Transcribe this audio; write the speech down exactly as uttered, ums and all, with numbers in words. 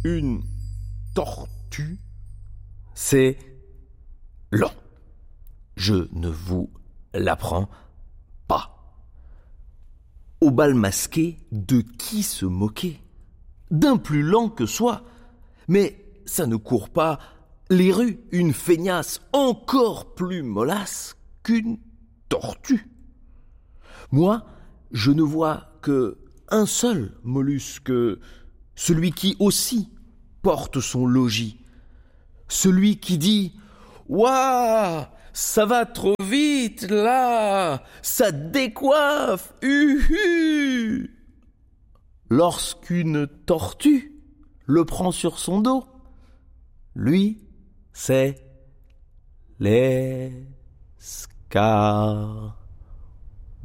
une tortue, c'est lent. Je ne vous l'apprends pas. Au bal masqué, de qui se moquer? D'un plus lent que soi. Mais ça ne court pas les rues, une feignasse encore plus mollasse qu'une tortue. Moi, je ne vois que un seul mollusque, celui qui aussi porte son logis, celui qui dit « Ouah, ça va trop vite là, ça décoiffe, uhu !» Lorsqu'une tortue le prend sur son dos, lui, c'est l'escargot.